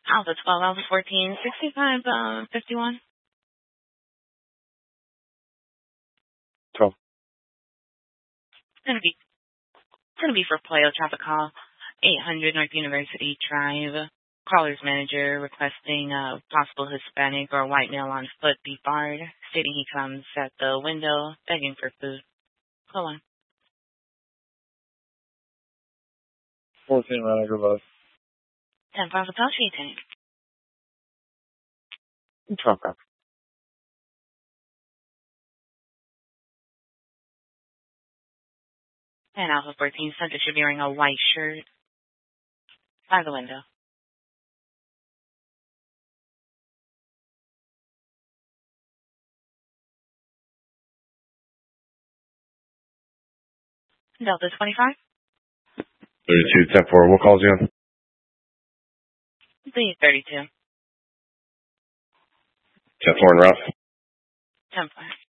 Alpha 12, Alpha 14, 65, 51. 12. It's gonna be for Pollo Tropical, 800 North University Drive. Caller's manager requesting a possible Hispanic or white male on foot be barred, stating he comes at the window begging for food. Hold on. 14 right over both. 10 Bravo Peltry Tank. 12 copy. And Alpha 14 subject should be wearing a white shirt by the window. Delta 25. 32, 10-4. What calls you on? The 32. 10-4 and route. 10-5.